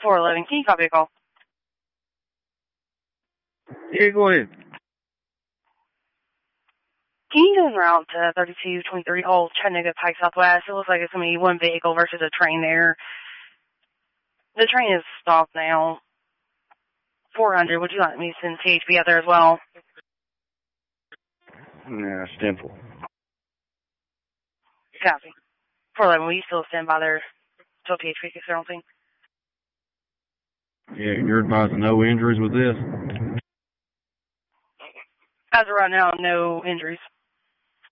411, can you copy a call? Yeah, go ahead. Can you go en route to 3223 Old Chattanooga Pike Southwest? It looks like it's going to be one vehicle versus a train there. The train is stopped now. 400, would you like me to send CHP out there as well? Nah, simple. Copy. 411, will you still stand by there till PHP gets there, I don't think? Yeah, you're advising no injuries with this? As of right now, no injuries.